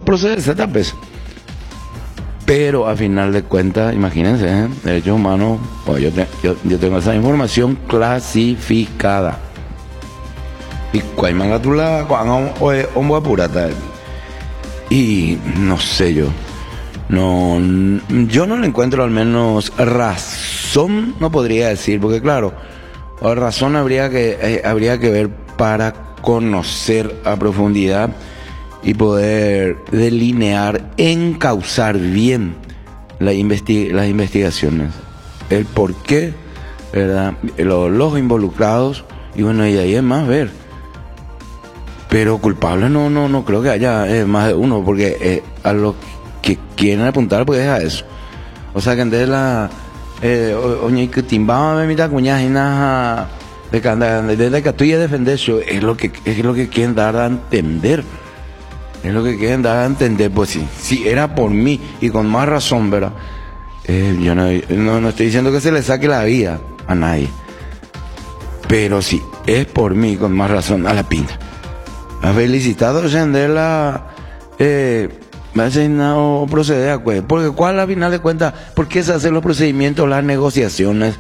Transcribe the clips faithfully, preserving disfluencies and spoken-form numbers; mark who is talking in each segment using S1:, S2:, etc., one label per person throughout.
S1: procede Z P S. Pero a final de cuentas, imagínense, ¿eh? Derechos humanos, pues yo, te, yo, yo tengo esa información clasificada. Y cuaymangatula, un apurata. Y no sé yo. No, yo no le encuentro al menos razón, no podría decir, porque claro, razón habría que, eh, habría que ver para conocer a profundidad y poder delinear, encauzar bien la investi- las investigaciones, el por qué, ¿verdad? Los, los involucrados, y bueno, y ahí es más ver. Pero culpable no, no, no creo que haya eh, más de uno, porque eh, a lo que quieren apuntar pues es a eso. O sea que antes la oye que timbaba me mira cuñas y nada de que desde que estoy a defender eso es lo que es lo que quieren dar a entender. Es lo que quieren dar a entender, pues sí, si era por mí y con más razón, ¿verdad? Eh, yo no, no, no estoy diciendo que se le saque la vida a nadie, pero sí, es por mí con más razón a la pinta. Ha felicitado a Sendela, eh, me ha asignado proceder a pues, porque cuál a final de cuentas, ¿por qué se hacen los procedimientos, las negociaciones?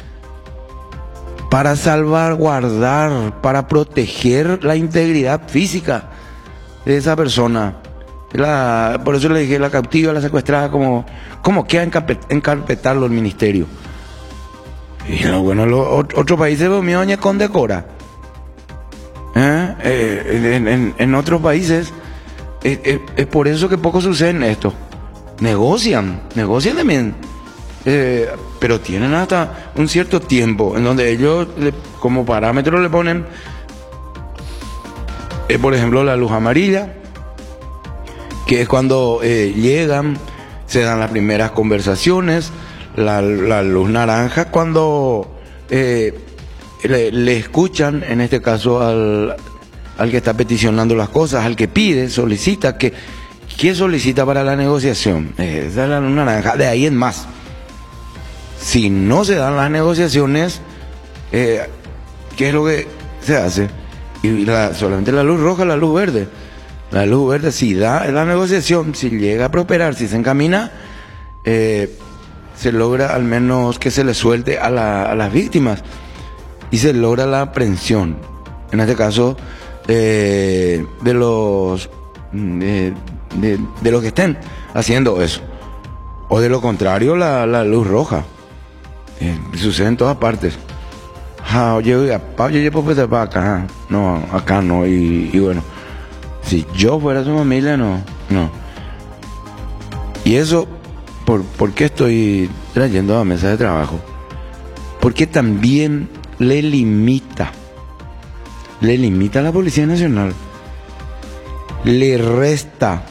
S1: Para salvaguardar, para proteger la integridad física de esa persona. La, por eso le dije la cautiva, la secuestrada, como, como queda encarpetarlo el ministerio. Y lo bueno, los otros países doña condecora. ¿Eh? Eh, en, en, en otros países es, es, es por eso que poco sucede en esto. Negocian, negocian también. Eh, pero tienen hasta un cierto tiempo en donde ellos le, como parámetro le ponen eh, por ejemplo la luz amarilla, que es cuando eh, llegan, se dan las primeras conversaciones. La, la luz naranja cuando eh, le, le escuchan, en este caso al, al que está peticionando las cosas, al que pide, solicita, que ¿qué solicita para la negociación? Eh, esa es la luz naranja, de ahí en más. Si no se dan las negociaciones, eh, ¿qué es lo que se hace? Y la, solamente la luz roja, la luz verde. La luz verde, si da la negociación, si llega a prosperar, si se encamina, eh, se logra al menos que se le suelte a, la, a las víctimas y se logra la aprehensión. En este caso, eh, de los de, de, de los que estén haciendo eso. O de lo contrario, la, la luz roja. Eh, sucede en todas partes. Ah, oye, oye, oye, pues para acá. No, acá no. Y, y bueno, si yo fuera su familia, no, no. Y eso, ¿por, ¿por qué estoy trayendo a la mesa de trabajo? Porque también le limita, le limita a la Policía Nacional, le resta,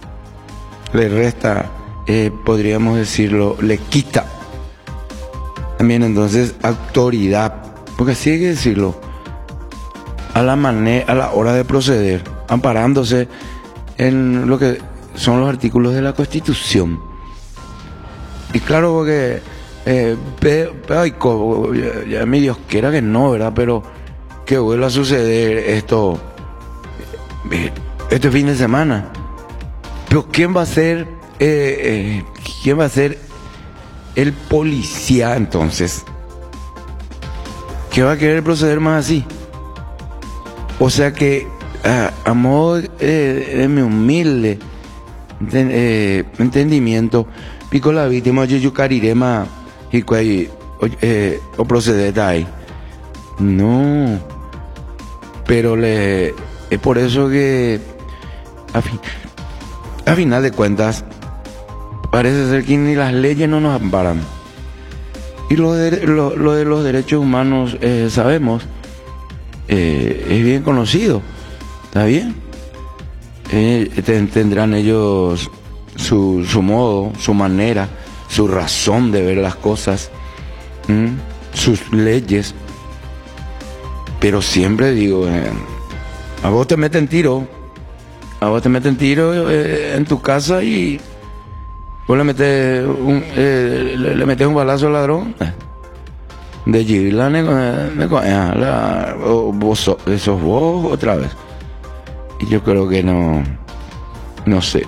S1: le resta, eh, podríamos decirlo, le quita también entonces autoridad, porque así hay que decirlo, a la manera, a la hora de proceder, amparándose en lo que son los artículos de la Constitución. Y claro, porque eh, pe, pe, ay, co, ya, ya mi Dios quiera que no, ¿verdad? Pero que vuelva a suceder esto eh, este fin de semana. Pero ¿quién va a ser eh, eh, quién va a ser el policía entonces? ¿Qué va a querer proceder más así? O sea que a, a modo eh, de mi humilde de, eh, entendimiento, pico la víctima yo yucarirema y cuay eh, o proceder ahí. No, pero le es por eso que a, fin, a final de cuentas parece ser que ni las leyes no nos amparan. Y lo de, lo, lo de los derechos humanos eh, sabemos, eh, es bien conocido, ¿está bien? Eh, tendrán ellos su, su modo, su manera, su razón de ver las cosas, ¿m? sus leyes. Pero siempre digo, eh, a vos te meten tiro, a vos te meten tiro eh, en tu casa y vos le metes un, eh, le, le metes un balazo al ladrón. De allí, la, la, la, vos sos, sos vos otra vez. Y yo creo que no, no sé.